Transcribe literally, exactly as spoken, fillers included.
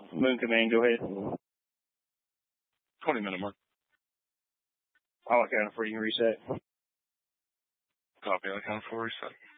Moon Command, go ahead. twenty minute mark. I'll count it for you and reset. Copy, I'll count for reset.